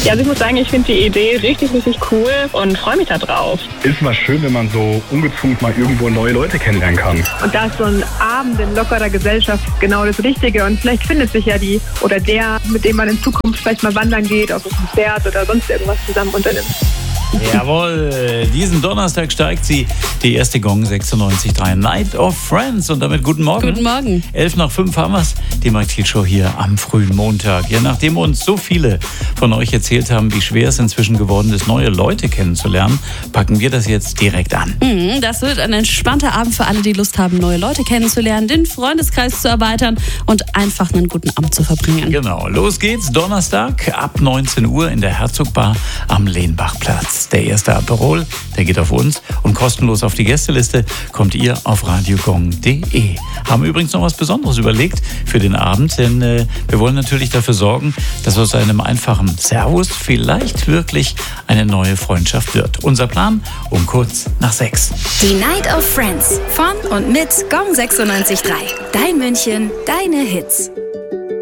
Ja, also ich muss sagen, ich finde die Idee richtig, richtig cool und freue mich da drauf. Ist mal schön, wenn man so ungezwungen mal irgendwo neue Leute kennenlernen kann. Und da ist so ein Abend in lockerer Gesellschaft genau das Richtige. Und vielleicht findet sich ja die oder der, mit dem man in Zukunft vielleicht mal wandern geht, auf ein Konzert oder sonst irgendwas zusammen unternimmt. Jawohl, diesen Donnerstag steigt sie, die erste Gong 96.3 Night of Friends. Und damit guten Morgen. Guten Morgen. 11:05 haben wir's, die Mike Thiel Show hier am frühen Montag. Ja, nachdem uns so viele von euch erzählt haben, wie schwer es inzwischen geworden ist, neue Leute kennenzulernen, packen wir das jetzt direkt an. Das wird ein entspannter Abend für alle, die Lust haben, neue Leute kennenzulernen, den Freundeskreis zu erweitern und einfach einen guten Abend zu verbringen. Genau, los geht's, Donnerstag ab 19 Uhr in der Herzogbar am Lehnbachplatz. Der erste Aperol, der geht auf uns und kostenlos auf die Gästeliste kommt ihr auf radiogong.de. Haben übrigens noch was Besonderes überlegt für den Abend, denn wir wollen natürlich dafür sorgen, dass aus einem einfachen Servus vielleicht wirklich eine neue Freundschaft wird. Unser Plan um kurz nach 6. Die Night of Friends von und mit Gong 96.3. Dein München, deine Hits.